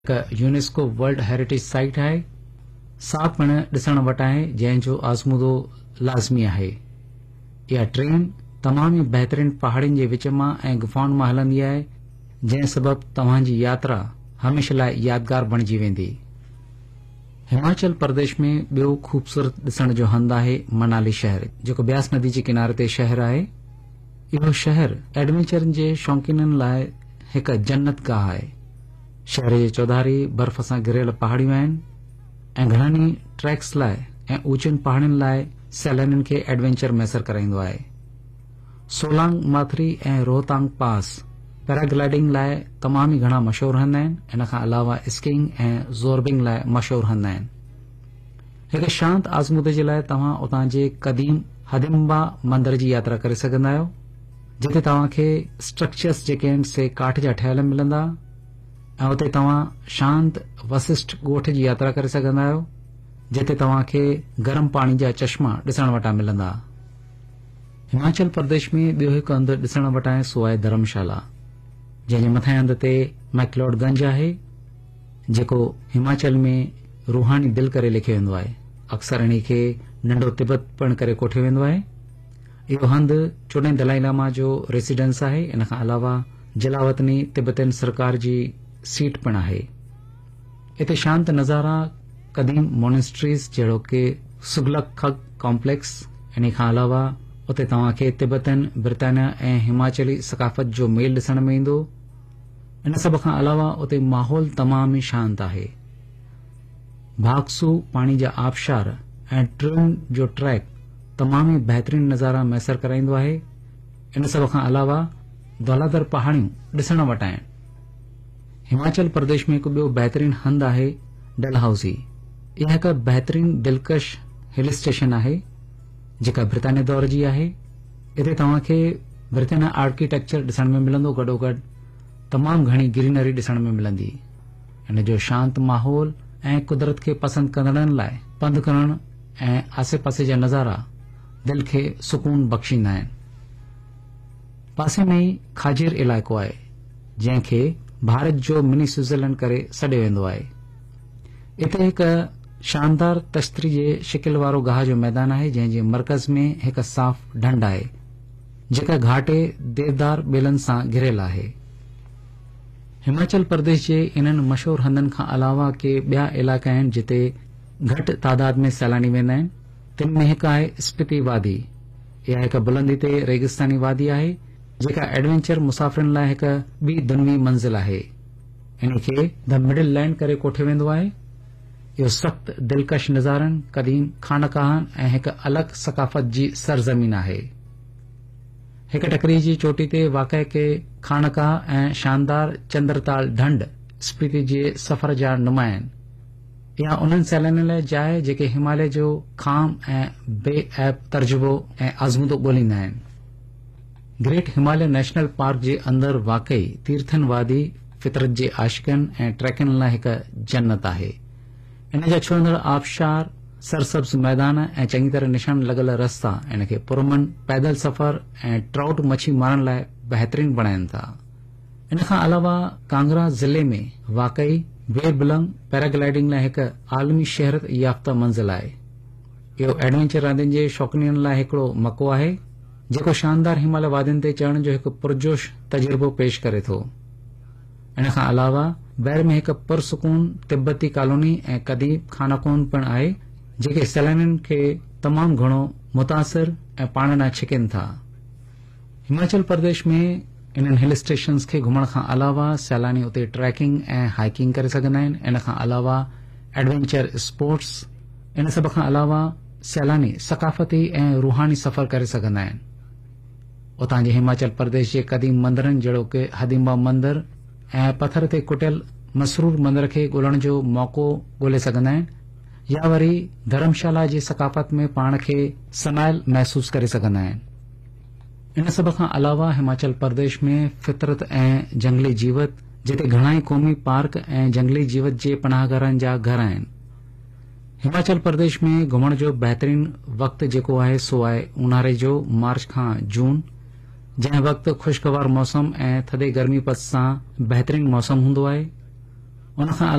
UNESCO world heritage site है। सा पिण ॾिसण वटि आहे जंहिंजो आज़मूदो लाज़मी आहे। इहा ट्रेन तमाम ई बहितरीन पहाड़ियुनि जे विच मां ऐं गुफ़ाउनि मां हलंदी आहे, जंहिं सबब तव्हांजी यात्रा हमेशह लाइ यादगार बणिजी वेंदी। हिमाचल प्रदेश में ॿियो ख़ूबसूरत ॾिसण जो हंधु आहे मनाली शहर, जेको ब्यास नदी जे किनारे ते शहर आहे। इहो शहर एडवेंचर जे शौक़ीननि लाइ हिकु जन्नत गाह आहे। शहर जे चौधारी बर्फ़ सां घिरियल पहाड़ियूं आहिनि ऐं घणनि ई ट्रैक्स लाइ ऐं ऊचनि पहाड़ियुनि लाइ सैलानियुनि खे एडवेंचर मैसर कराईंदो आहे। सोलांग माथरी ऐं रोहतांग पास पैराग्लाइडिंग लाइ तमाम ई घणा मशहूर हंध आहिनि। इन खां अलावा स्कीइंग ऐं ज़ोरबिंग लाइ मशहूर हंध आहिनि। हिकु शांत आज़मूदे जे लाइ तव्हां उतां जे क़दीम हदिम्बा मंदर जी यात्रा करे सघंदा आहियो, जिते तव्हांखे स्ट्रक्चर्स जेके आहिनि से काठ जा ठहियल मिलंदा ऐं उते तव्हां शांत वशिष्ठ ॻोठ जी यात्रा करे सघंदा आहियो, जिते तव्हांखे गरम पाणी जा चश्मा ॾिसण वटां मिलंदा। हिमाचल प्रदेश में ॿियो हिकु हंधु ॾिसण वटि आहे, सो आहे धर्मशाला, जंहिं जे मथे हंध ते मैक्लोडगंज आहे, जेको हिमाचल में रूहानी दिल करे लिखियो वेंदो आहे। अक्सर इन खे नंढो तिब्बत पिण करे कोठियो वेंदो आहे। इहो हंधु चोॾहें दलाई लामा जो रेसिडेंस आहे। इन खां अलावा जलावतनी तिब्बतन सरकार जी सीट पिण आहे। इते शांत नज़ारा, क़दीम मोनेस्ट्रीज़ जहिड़ो कि सुगलक खग कॉम्प्लेक्स। इन खां अलावा उते तव्हांखे तिब्बतन, ब्रितानिया ऐं हिमाचली सकाफ़त जो मेल ॾिसण में ईंदो। इन सभ खां अलावा उते माहौल तमाम ई शांत आहे। भागसू पाणी जा आबशार ऐं ट्रेन जो ट्रैक तमाम ई बहितरीन नज़ारा मैसर कराईंदो आहे। इन सभ खां अलावा दौलादर पहाड़ियूं ॾिसण वटि आहिनि। हिमाचल प्रदेश में हिकु ॿियो बहितरीन हंधु आहे डलहौज़ी। इहा हिकु बहितरीन दिलकश हिल स्टेशन आहे, जेका ब्रितानिया दौर जी आहे। इते तव्हांखे ब्रितानिया आर्किटेक्चर ॾिसण में मिलंदो, गॾोगॾु तमामु घणी ग्रीनरी ॾिसण में मिलंदी। इन जो शांत माहौल ऐं कुदरत खे पसंदि कंदड़नि लाइ पंधु करण ऐं आसे पासे जा नज़ारा दिल खे सुकून बख़्शींदा आहिनि। पासे में ई खाजेर इलाइक़ो आहे, जंहिंखे भारत जो मिनी स्विट्ज़रलैंड करे सॾियो वेंदो आहे। इते हिकु शानदार तश्तरी जे शिकिल वारो गाह जो मैदान आहे, जंहिं जे मर्कज़ में हिकु साफ़ ढंढ आहे, जेका घाटे देवदार ॿेलनि सां घिरियल आहे। हिमाचल प्रदेश जे इन्हनि मशहूर हंधनि खां अलावा के ॿिया इलाइक़ा आहिनि जिते घटि तादाद में सैलानी वेंदा आहिनि। तिन में हिकु आहे स्पीति वादी। इहा हिकु बुलंदी ते रेगिस्तानी वादी आहे, जेका एडवेंचर मुसाफ़िरनि लाइ हिकु ॿी दुनवी मंज़िल आहे। इन खे द मिडिल लैंड करे कोठियो वेंदो आहे। इहो सख़्त दिलकश नज़ारनि, क़दीम खानकाहनि ऐं हिकु अलॻि सकाफ़त जी सरज़मीन आहे। हिकु टकरी जी चोटी ते वाक़िअ के खानकाह ऐं शानदार चंद्रताल ढंढ स्पीति जे सफ़र जा नुमा आहिनि। इहा उन्हनि सैलानियुनि लाइ जाइ जेके हिमालय जो खाम ऐं बेऐब तर्जुबो ऐं आज़मूदो ॻोल्हींदा आहिनि। ग्रेट हिमालय नेशनल पार्क जे अंदरि वाकई तीर्थन वादी फितरत जे आशिकनि ऐं ट्रैकनि लाइ हिकु जन्नत आहे। इन जा छुहंदड़ आबशार, सरसब्ज़ मैदान ऐं चङी तरह निशान लॻल रस्ता इन खे पुरमन पैदल सफ़र ऐं ट्राउट मच्छी मारण लाइ बहितरीन बणाइनि था। इन खां अलावा कांगड़ा ज़िले में वाकई बेर बिलंग पैराग्लाइडिंग लाइ हिकु आलमी शहरत याफ़्ता मंज़िल आहे। इहो एडवेंचर रांदियुनि जे शौक़ीननि लाइ हिकिड़ो मक़ो आहे, जेको शानदार हिमालय वादियुनि ते चढ़ण जो हिकु पुरजोश तजुर्बो पेश करे थो। इन खां अलावा बैर में हिकु पुरसुकून तिब्बती कॉलोनी ऐं क़दीम खानाकोन पिणु आहे, जेके सैलानियुनि खे तमामु घणो मुतासिर ऐं पाण ॾांहुं छिकनि था। हिमाचल प्रदेश में इन्हनि हिल स्टेशन्स खे घुमण खां अलावा सैलानी उते ट्रैकिंग ऐं हाइकिंग करे सघंदा आहिनि। इन खां अलावा एडवेंचर स्पोर्ट्स, इन सभ खां अलावा सैलानी सकाफ़ती ऐं रूहानी सफ़र करे सघंदा आहिनि। उतां जे हिमाचल प्रदेश जे क़दीम मंदरनि जहिड़ो कि हदिम्बा मंदर ऐं पथर ते कुटियल मसरूर मंदर खे ॻोल्हण जो मौक़ो ॻोल्हे सघंदा आहिनि, या वरी धर्मशाला जी सकाफ़त में पाण खे समायल महसूस करे सघंदा आहिनि। इन सभ खां अलावा हिमाचल प्रदेश में फितरत ऐं जंगली जीवत, जिते घणा ई क़ौमी पार्क ऐं जंगली जीवत जे पनाहगारनि जा घर आहिनि। हिमाचल प्रदेश में घुमण जो बहितरीन वक़्तु जेको आहे सो आहे ऊन्हारे जो मार्च खां जून, जंहिं वक़्तु ख़ुशगवार मौसम ऐं थधे गर्मीपद सां बहितरीन मौसम हूंदो आहे। उन खां